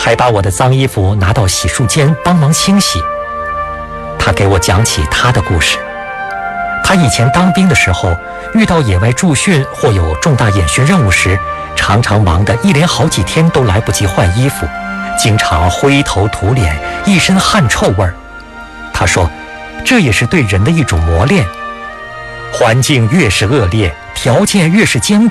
还把我的脏衣服拿到洗漱间帮忙清洗。他给我讲起他的故事。他以前当兵的时候，遇到野外驻训或有重大演训任务时，常常忙得一连好几天都来不及换衣服，经常灰头土脸，一身汗臭味儿。他说，这也是对人的一种磨练。环境越是恶劣，条件越是艰苦，